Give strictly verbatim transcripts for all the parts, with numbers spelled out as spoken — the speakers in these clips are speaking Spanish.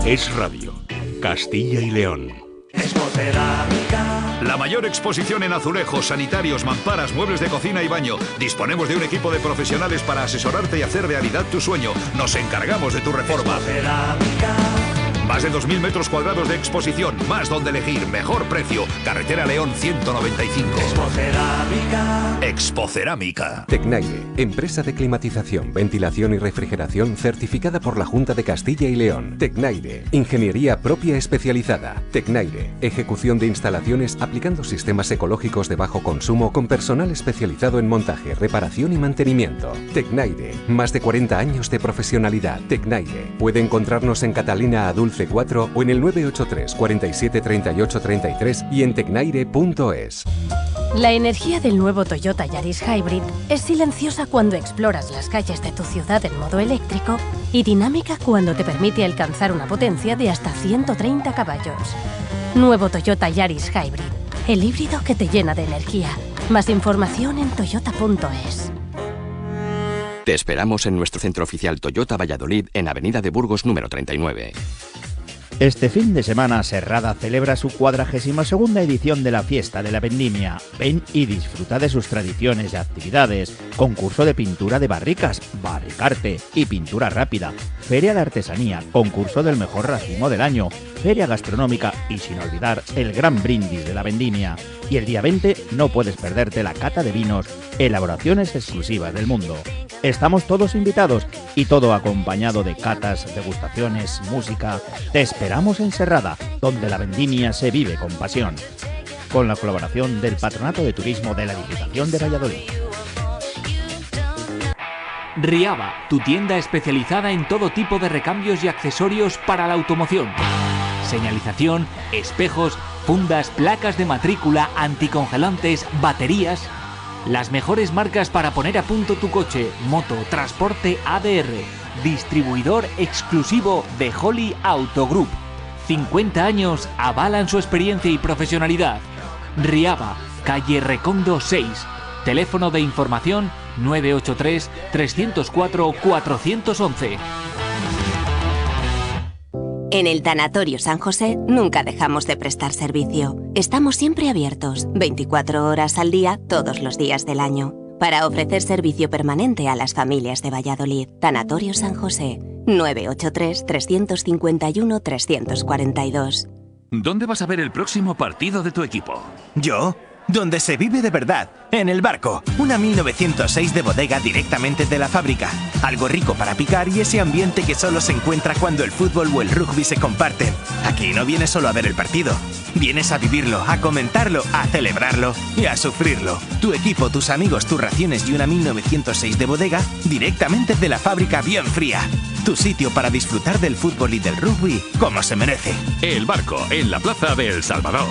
Es Radio, Castilla y León. Expocerámica. La mayor exposición en azulejos, sanitarios, mamparas, muebles de cocina y baño. Disponemos de un equipo de profesionales para asesorarte y hacer realidad tu sueño. Nos encargamos de tu reforma. Expocerámica. Más de dos mil metros cuadrados de exposición, más donde elegir, mejor precio. Carretera León ciento noventa y cinco. Expocerámica. Expocerámica. Tecnaire, empresa de climatización, ventilación y refrigeración certificada por la Junta de Castilla y León. Tecnaire, ingeniería propia especializada. Tecnaire, ejecución de instalaciones aplicando sistemas ecológicos de bajo consumo con personal especializado en montaje, reparación y mantenimiento. Tecnaire, más de cuarenta años de profesionalidad. Tecnaire, puede encontrarnos en Catalina Adulce cuatro o en el nueve ocho tres, cuarenta y siete, treinta y ocho, treinta y tres y en tecnaire punto es. La energía del nuevo Toyota Yaris Hybrid es silenciosa cuando exploras las calles de tu ciudad en modo eléctrico y dinámica cuando te permite alcanzar una potencia de hasta ciento treinta caballos. Nuevo Toyota Yaris Hybrid, el híbrido que te llena de energía. Más información en toyota punto es. Te esperamos en nuestro centro oficial Toyota Valladolid en Avenida de Burgos número treinta y nueve. Este fin de semana Serrada celebra su cuadragésima segunda edición de la Fiesta de la Vendimia. Ven y disfruta de sus tradiciones y actividades. Concurso de pintura de barricas, barricarte y pintura rápida. Feria de artesanía, concurso del mejor racimo del año. Feria gastronómica y sin olvidar el gran brindis de la Vendimia. Y el día veinte no puedes perderte la cata de vinos, elaboraciones exclusivas del mundo. Estamos todos invitados y todo acompañado de catas, degustaciones, música. Te esperamos en Serrada, donde la vendimia se vive con pasión. Con la colaboración del Patronato de Turismo de la Diputación de Valladolid. Riaba, tu tienda especializada en todo tipo de recambios y accesorios para la automoción. Señalización, espejos, fundas, placas de matrícula, anticongelantes, baterías. Las mejores marcas para poner a punto tu coche, moto, transporte A D R. Distribuidor exclusivo de Holly Auto Group. cincuenta años avalan su experiencia y profesionalidad. Riaba, calle Recondo seis. Teléfono de información nueve ocho tres, tres cero cuatro, cuatro uno uno. En el Tanatorio San José nunca dejamos de prestar servicio. Estamos siempre abiertos, veinticuatro horas al día, todos los días del año, para ofrecer servicio permanente a las familias de Valladolid. Tanatorio San José, nueve ocho tres, tres cinco uno, tres cuatro dos. ¿Dónde vas a ver el próximo partido de tu equipo? ¿Yo? Donde se vive de verdad, en El Barco, una mil novecientos seis de bodega directamente de la fábrica. Algo rico para picar y ese ambiente que solo se encuentra cuando el fútbol o el rugby se comparten. Aquí no vienes solo a ver el partido, vienes a vivirlo, a comentarlo, a celebrarlo y a sufrirlo. Tu equipo, tus amigos, tus raciones y una mil novecientos seis de bodega directamente de la fábrica bien fría. Tu sitio para disfrutar del fútbol y del rugby como se merece. El Barco, en la plaza de El Salvador.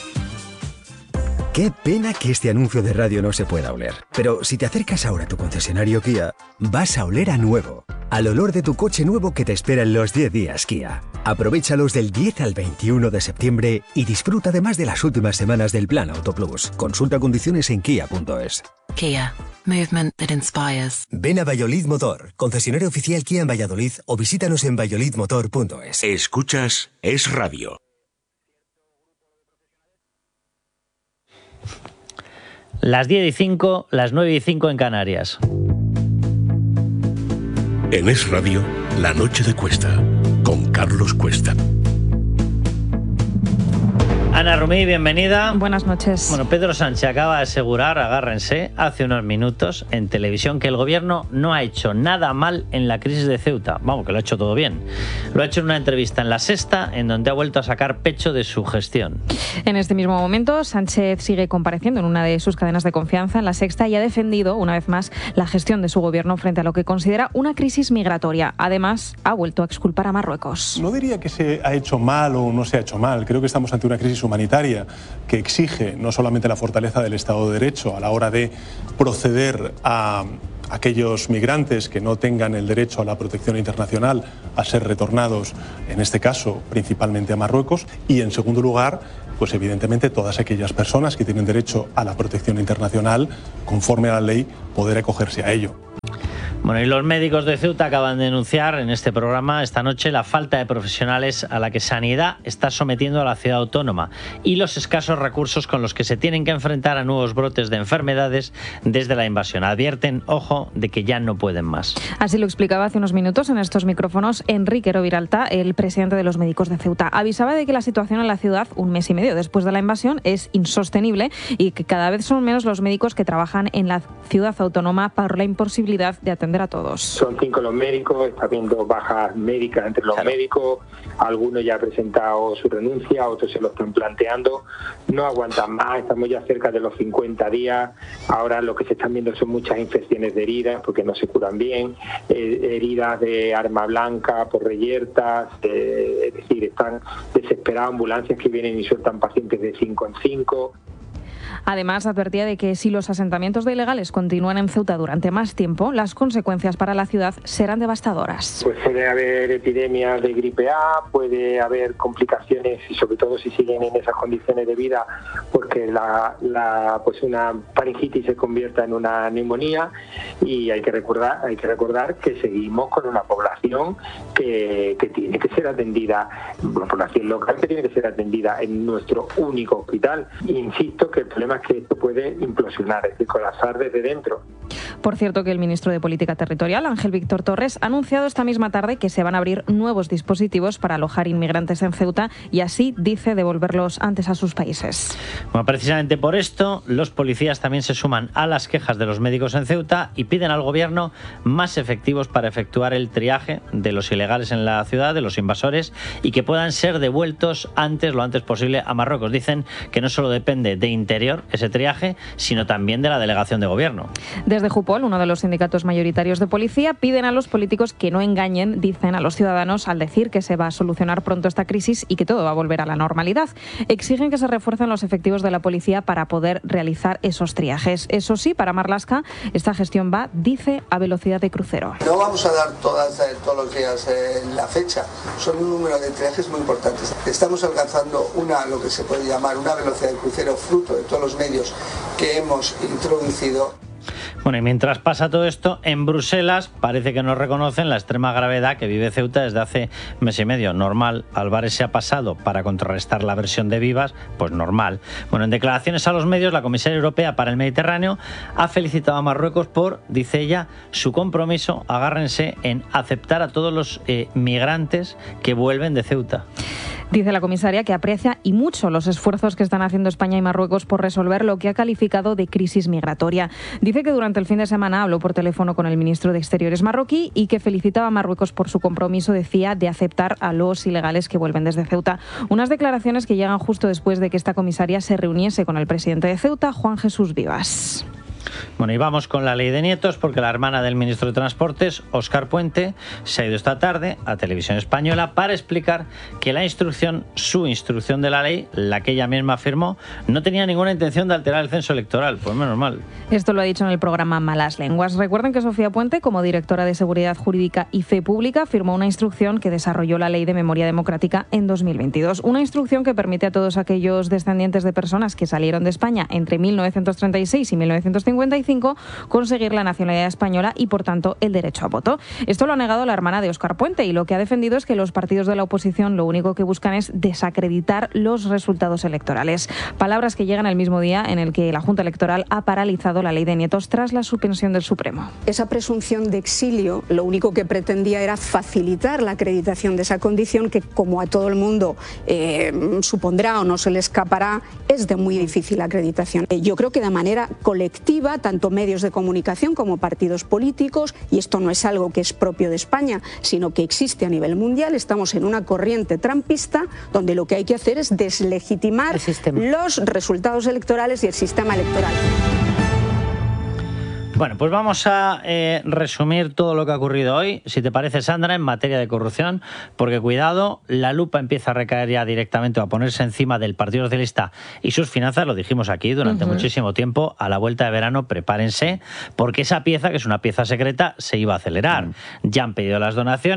Qué pena que este anuncio de radio no se pueda oler. Pero si te acercas ahora a tu concesionario Kia, vas a oler a nuevo. Al olor de tu coche nuevo que te espera en los diez días Kia. Aprovéchalos del diez al veintiuno de septiembre y disfruta además de las últimas semanas del Plan Auto Plus. Consulta condiciones en kia punto es. Kia. Movement that inspires. Ven a Valladolid Motor, concesionario oficial Kia en Valladolid o visítanos en valladolid motor punto es. Escuchas Es Radio. Las diez y cinco, las nueve y cinco en Canarias. En Es Radio, La Noche de Cuesta, con Carlos Cuesta. Ana Rumí, bienvenida. Buenas noches. Bueno, Pedro Sánchez acaba de asegurar, agárrense, hace unos minutos en televisión que el gobierno no ha hecho nada mal en la crisis de Ceuta. Vamos, que lo ha hecho todo bien. Lo ha hecho en una entrevista en La Sexta, en donde ha vuelto a sacar pecho de su gestión. En este mismo momento, Sánchez sigue compareciendo en una de sus cadenas de confianza en La Sexta y ha defendido, una vez más, la gestión de su gobierno frente a lo que considera una crisis migratoria. Además, ha vuelto a exculpar a Marruecos. No diría que se ha hecho mal o no se ha hecho mal. Creo que estamos ante una crisis humanitaria que exige no solamente la fortaleza del Estado de Derecho a la hora de proceder a aquellos migrantes que no tengan el derecho a la protección internacional a ser retornados, en este caso principalmente a Marruecos, y en segundo lugar, pues evidentemente todas aquellas personas que tienen derecho a la protección internacional, conforme a la ley, poder acogerse a ello. Bueno, y los médicos de Ceuta acaban de denunciar en este programa esta noche la falta de profesionales a la que Sanidad está sometiendo a la ciudad autónoma y los escasos recursos con los que se tienen que enfrentar a nuevos brotes de enfermedades desde la invasión. Advierten, ojo, de que ya no pueden más. Así lo explicaba hace unos minutos en estos micrófonos Enrique Roviralta, el presidente de los médicos de Ceuta. Avisaba de que la situación en la ciudad, un mes y medio después de la invasión, es insostenible y que cada vez son menos los médicos que trabajan en la ciudad autónoma por la imposibilidad de atender a todos. Son cinco los médicos, está habiendo bajas médicas entre los claro. médicos, algunos ya han presentado su renuncia, otros se lo están planteando, no aguantan más, estamos ya cerca de los cincuenta días, ahora lo que se están viendo son muchas infecciones de heridas porque no se curan bien, eh, heridas de arma blanca por reyertas, eh, es decir, están desesperadas ambulancias que vienen y sueltan pacientes de cinco en cinco. Además, advertía de que si los asentamientos de ilegales continúan en Ceuta durante más tiempo, las consecuencias para la ciudad serán devastadoras. Pues puede haber epidemias de gripe A, puede haber complicaciones y sobre todo si siguen en esas condiciones de vida, porque la, la pues una faringitis se convierta en una neumonía y hay que recordar, hay que recordar que seguimos con una población que, que tiene que ser atendida, una población local que tiene que ser atendida en nuestro único hospital. Insisto que el problema es que esto puede implosionar, es decir, colapsar desde dentro. Por cierto, que el ministro de Política Territorial, Ángel Víctor Torres, ha anunciado esta misma tarde que se van a abrir nuevos dispositivos para alojar inmigrantes en Ceuta y así, dice, devolverlos antes a sus países. Bueno, precisamente por esto, los policías también se suman a las quejas de los médicos en Ceuta y piden al gobierno más efectivos para efectuar el triaje de los ilegales en la ciudad, de los invasores, y que puedan ser devueltos antes, lo antes posible, a Marruecos. Dicen que no solo depende de Interior ese triaje, sino también de la delegación de gobierno. Desde Jupol, uno de los sindicatos mayoritarios de policía, piden a los políticos que no engañen, dicen, a los ciudadanos al decir que se va a solucionar pronto esta crisis y que todo va a volver a la normalidad. Exigen que se refuercen los efectivos de la policía para poder realizar esos triajes. Eso sí, para Marlaska, esta gestión va, dice, a velocidad de crucero. No vamos a dar todas, eh, todos los días eh, la fecha. Son un número de triajes muy importantes. Estamos alcanzando una, lo que se puede llamar una velocidad de crucero fruto de todos los medios que hemos introducido. Bueno, y mientras pasa todo esto, en Bruselas parece que no reconocen la extrema gravedad que vive Ceuta desde hace mes y medio. Normal, Álvarez se ha pasado para contrarrestar la versión de Vivas, pues normal. Bueno, en declaraciones a los medios, la comisaria europea para el Mediterráneo ha felicitado a Marruecos por, dice ella, su compromiso, agárrense, en aceptar a todos los eh, migrantes que vuelven de Ceuta. Dice la comisaria que aprecia y mucho los esfuerzos que están haciendo España y Marruecos por resolver lo que ha calificado de crisis migratoria. Dice que durante el fin de semana habló por teléfono con el ministro de Exteriores marroquí y que felicitaba a Marruecos por su compromiso, decía, de aceptar a los ilegales que vuelven desde Ceuta. Unas declaraciones que llegan justo después de que esta comisaria se reuniese con el presidente de Ceuta, Juan Jesús Vivas. Bueno, y vamos con la ley de nietos, porque la hermana del ministro de Transportes, Óscar Puente, se ha ido esta tarde a Televisión Española para explicar que la instrucción, su instrucción de la ley, la que ella misma firmó, no tenía ninguna intención de alterar el censo electoral. Pues menos mal. Esto lo ha dicho en el programa Malas Lenguas. Recuerden que Sofía Puente, como directora de Seguridad Jurídica y Fe Pública, firmó una instrucción que desarrolló la Ley de Memoria Democrática en dos mil veintidós. Una instrucción que permite a todos aquellos descendientes de personas que salieron de España entre mil novecientos treinta y seis y mil novecientos cincuenta y cinco conseguir la nacionalidad española y, por tanto, el derecho a voto. Esto lo ha negado la hermana de Óscar Puente y lo que ha defendido es que los partidos de la oposición lo único que buscan es desacreditar los resultados electorales. Palabras que llegan el mismo día en el que la Junta Electoral ha paralizado la ley de nietos tras la suspensión del Supremo. Esa presunción de exilio lo único que pretendía era facilitar la acreditación de esa condición que, como a todo el mundo eh, supondrá o no se le escapará, es de muy difícil acreditación. Yo creo que de manera colectiva, tanto medios de comunicación como partidos políticos, y esto no es algo que es propio de España, sino que existe a nivel mundial, estamos en una corriente trampista donde lo que hay que hacer es deslegitimar los resultados electorales y el sistema electoral. Bueno, pues vamos a eh, resumir todo lo que ha ocurrido hoy, si te parece, Sandra, en materia de corrupción, porque cuidado, la lupa empieza a recaer ya directamente o a ponerse encima del Partido Socialista y sus finanzas, lo dijimos aquí durante uh-huh. muchísimo tiempo. A la vuelta de verano, prepárense, porque esa pieza, que es una pieza secreta, se iba a acelerar. Uh-huh. Ya han pedido las donaciones,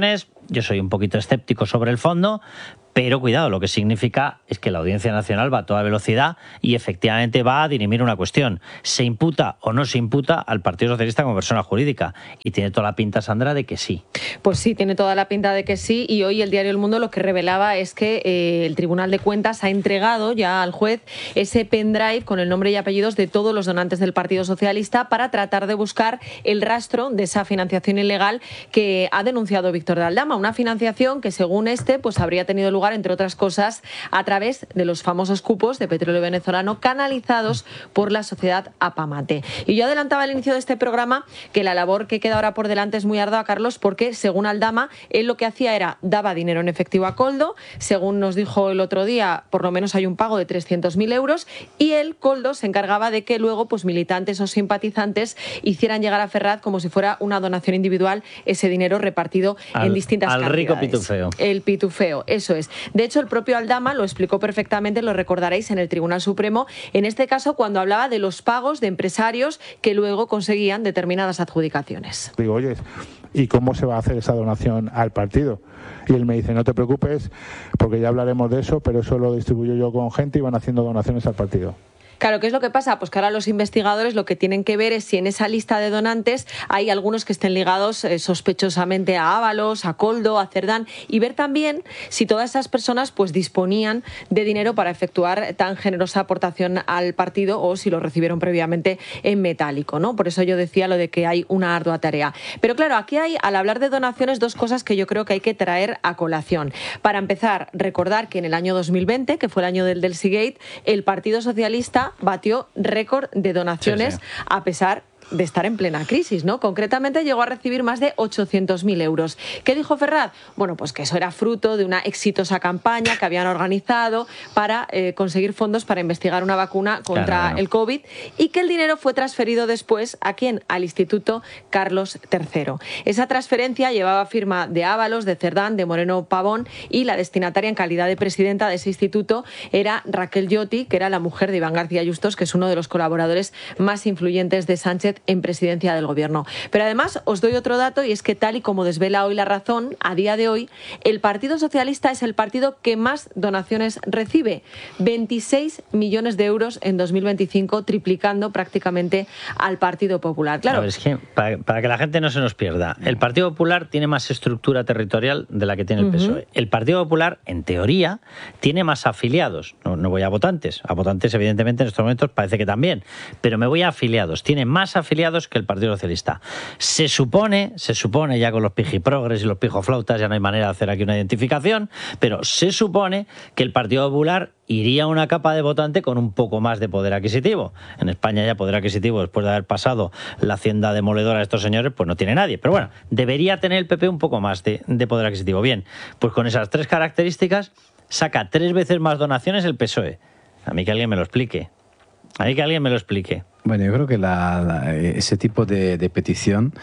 yo soy un poquito escéptico sobre el fondo, pero cuidado, lo que significa es que la Audiencia Nacional va a toda velocidad y efectivamente va a dirimir una cuestión. ¿Se imputa o no se imputa al Partido Socialista como persona jurídica? Y tiene toda la pinta, Sandra, de que sí. Pues sí, tiene toda la pinta de que sí, y hoy el diario El Mundo lo que revelaba es que eh, el Tribunal de Cuentas ha entregado ya al juez ese pendrive con el nombre y apellidos de todos los donantes del Partido Socialista para tratar de buscar el rastro de esa financiación ilegal que ha denunciado Víctor de Aldama, una financiación que según este pues habría tenido lugar, entre otras cosas, a través de los famosos cupos de petróleo venezolano canalizados por la sociedad Apamate. Y yo adelantaba al inicio de este programa que la labor que queda ahora por delante es muy ardua, Carlos, porque según Aldama, él lo que hacía era daba dinero en efectivo a Koldo, según nos dijo el otro día, por lo menos hay un pago de trescientos mil euros, y él, Koldo, se encargaba de que luego pues militantes o simpatizantes hicieran llegar a Ferraz como si fuera una donación individual ese dinero repartido al, en distintas al cantidades. Rico pitufeo. El pitufeo, eso es. De hecho, el propio Aldama lo explicó perfectamente, lo recordaréis, en el Tribunal Supremo, en este caso cuando hablaba de los pagos de empresarios que luego conseguían determinadas adjudicaciones. Digo, oye, ¿y cómo se va a hacer esa donación al partido? Y él me dice, no te preocupes, porque ya hablaremos de eso, pero eso lo distribuyo yo con gente y van haciendo donaciones al partido. Claro, ¿qué es lo que pasa? Pues que ahora los investigadores lo que tienen que ver es si en esa lista de donantes hay algunos que estén ligados eh, sospechosamente a Ábalos, a Koldo, a Cerdán, y ver también si todas esas personas pues disponían de dinero para efectuar tan generosa aportación al partido o si lo recibieron previamente en metálico, ¿no? Por eso yo decía lo de que hay una ardua tarea. Pero claro, aquí hay, al hablar de donaciones, dos cosas que yo creo que hay que traer a colación. Para empezar, recordar que en el año dos mil veinte, que fue el año del Delsigate, el Partido Socialista batió récord de donaciones, sí, sí. a pesar de estar en plena crisis, ¿no? Concretamente llegó a recibir más de ochocientos mil euros. ¿Qué dijo Ferraz? Bueno, pues que eso era fruto de una exitosa campaña que habían organizado para eh, conseguir fondos para investigar una vacuna contra claro, claro. el COVID, y que el dinero fue transferido después, ¿a quién? Al Instituto Carlos tercero. Esa transferencia llevaba firma de Ábalos, de Cerdán, de Moreno Pavón, y la destinataria en calidad de presidenta de ese instituto era Raquel Lloti, que era la mujer de Iván García Yustos, que es uno de los colaboradores más influyentes de Sánchez en presidencia del gobierno. Pero además os doy otro dato, y es que tal y como desvela hoy La Razón, a día de hoy el Partido Socialista es el partido que más donaciones recibe, veintiséis millones de euros en dos mil veinticinco, triplicando prácticamente al Partido Popular. Claro, a ver, es que para, para que la gente no se nos pierda, el Partido Popular tiene más estructura territorial de la que tiene el P S O E. Uh-huh. El Partido Popular, en teoría, tiene más afiliados. No, no voy a votantes. A votantes, evidentemente, en estos momentos parece que también. Pero me voy a afiliados. Tiene más afiliados que el Partido Socialista. Se supone, se supone ya con los pijiprogres y los pijoflautas, ya no hay manera de hacer aquí una identificación, pero se supone que el Partido Popular iría a una capa de votante con un poco más de poder adquisitivo. En España ya poder adquisitivo, después de haber pasado la hacienda demoledora de estos señores, pues no tiene nadie. Pero bueno, debería tener el P P un poco más de, de poder adquisitivo. Bien, pues con esas tres características saca tres veces más donaciones el P S O E. A mí que alguien me lo explique. A mí que alguien me lo explique. Bueno, yo creo que la, la, ese tipo de, de petición,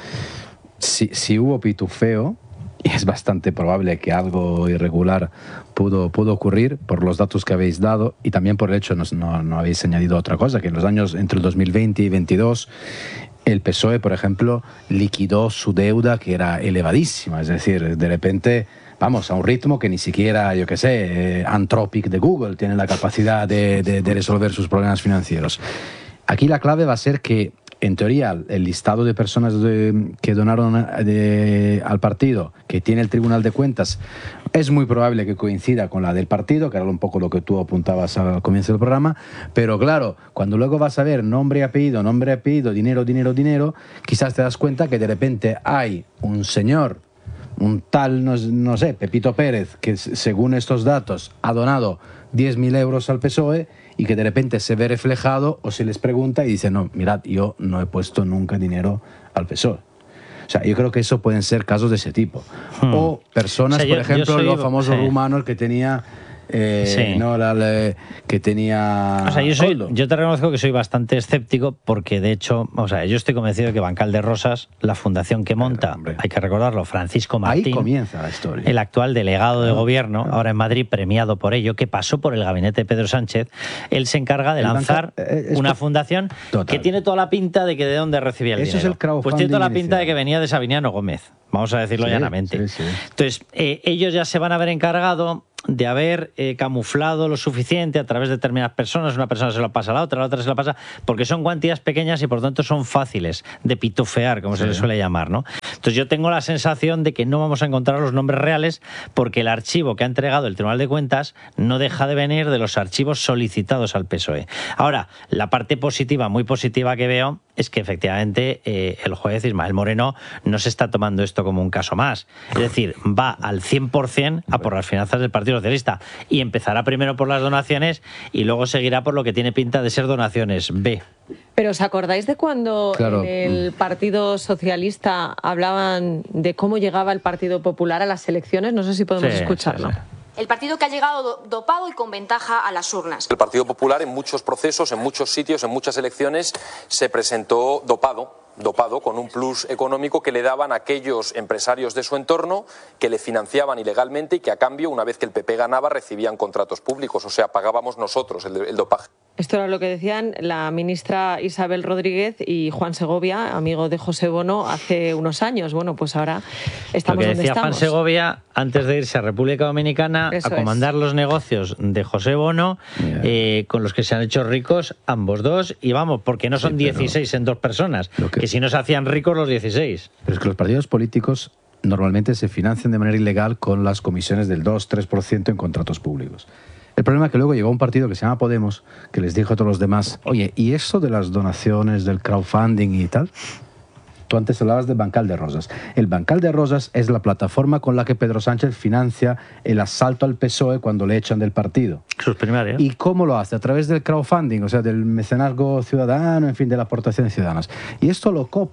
si, si hubo pitufeo, y es bastante probable que algo irregular pudo, pudo ocurrir por los datos que habéis dado, y también por el hecho, no, no, no habéis añadido otra cosa, que en los años entre el dos mil veinte y veintidós, el P S O E, por ejemplo, liquidó su deuda, que era elevadísima. Es decir, de repente, vamos, a un ritmo que ni siquiera, yo qué sé, eh, Anthropic de Google tiene la capacidad de, de, de resolver sus problemas financieros. Aquí la clave va a ser que, en teoría, el listado de personas de, que donaron de, al partido, que tiene el Tribunal de Cuentas, es muy probable que coincida con la del partido, que era un poco lo que tú apuntabas al comienzo del programa, pero claro, cuando luego vas a ver nombre y apellido, nombre y apellido, dinero, dinero, dinero, quizás te das cuenta que de repente hay un señor, un tal, no, no sé, Pepito Pérez, que según estos datos ha donado diez mil euros al P S O E, y que de repente se ve reflejado o se les pregunta y dice, no, mirad, yo no he puesto nunca dinero al P S O E. O sea, yo creo que eso pueden ser casos de ese tipo. Hmm. O personas, o sea, yo, por ejemplo, soy... el famoso sí. rumano, el que tenía eh, Sí. no la, la- que tenía... O sea, yo, soy, Koldo. yo te reconozco que soy bastante escéptico porque, de hecho, o sea, yo estoy convencido de que Bancal de Rosas, la fundación que monta, hay que recordarlo, Francisco Martín, Ahí comienza la historia. el actual delegado de gobierno, ahora en Madrid, premiado por ello, que pasó por el gabinete de Pedro Sánchez, él se encarga de El lanzar banca- eh, es una to- fundación Total. que tiene toda la pinta de que de dónde recibía el Eso es dinero. el crowdfunding Pues tiene toda la pinta inicial. de que venía de Sabiniano Gómez, vamos a decirlo Sí, llanamente. sí, sí. Entonces, eh, ellos ya se van a haber encargado de haber eh, camuflado lo suficiente a través de determinadas personas, una persona se lo pasa a la otra, la otra se lo pasa, porque son cuantías pequeñas y por tanto son fáciles de pitufear, como se Sí. les suele llamar, ¿no? Entonces yo tengo la sensación de que no vamos a encontrar los nombres reales porque el archivo que ha entregado el Tribunal de Cuentas no deja de venir de los archivos solicitados al P S O E. Ahora, la parte positiva, muy positiva que veo, es que efectivamente eh, el juez Ismael Moreno no se está tomando esto como un caso más. Es decir, va al cien por ciento a por las finanzas del Partido Socialista y empezará primero por las donaciones y luego seguirá por lo que tiene pinta de ser donaciones B. Pero ¿os acordáis de cuando Claro. en el Partido Socialista hablaban de cómo llegaba el Partido Popular a las elecciones? No sé si podemos Sí, escucharlo. sí, sí. El partido que ha llegado do- dopado y con ventaja a las urnas. El Partido Popular en muchos procesos, en muchos sitios, en muchas elecciones se presentó dopado, dopado con un plus económico que le daban a aquellos empresarios de su entorno que le financiaban ilegalmente y que a cambio, una vez que el P P ganaba, recibían contratos públicos, o sea, pagábamos nosotros el, el dopaje. Esto era lo que decían la ministra Isabel Rodríguez y Juan Segovia, amigo de José Bono, hace unos años. Bueno, pues ahora estamos Lo que donde decía Juan estamos. Segovia antes de irse a República Dominicana Eso a comandar los negocios de José Bono, eh, con los que se han hecho ricos ambos dos, y vamos, porque no son Sí, pero- dieciséis en dos personas, que... si no se hacían ricos los dieciséis. Pero es que los partidos políticos normalmente se financian de manera ilegal con las comisiones del dos tres por ciento en contratos públicos. El problema es que luego llegó un partido que se llama Podemos, que les dijo a todos los demás, oye, ¿y eso de las donaciones, del crowdfunding y tal? Tú antes hablabas de Bancal de Rosas. El Bancal de Rosas es la plataforma con la que Pedro Sánchez financia el asalto al P S O E cuando le echan del partido. Sus primarias. ¿Y cómo lo hace? A través del crowdfunding, o sea, del mecenazgo ciudadano, en fin, de las aportaciones ciudadanas. Y esto lo copia